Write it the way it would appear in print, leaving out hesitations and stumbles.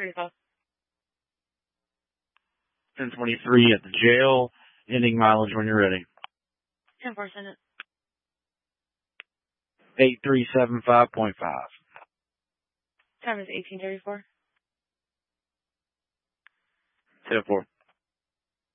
Pretty close. 1023 at the jail. Ending mileage when you're ready. 10-4, send it. 8375.5. Time is 18:34. 10-4.